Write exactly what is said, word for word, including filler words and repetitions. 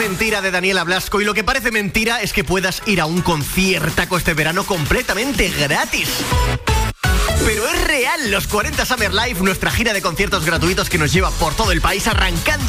mentira de Daniela Blasco, y lo que parece mentira es que puedas ir a un conciertaco este verano completamente gratis. Pero es real, los cuarenta Summer Live, nuestra gira de conciertos gratuitos que nos lleva por todo el país, arrancando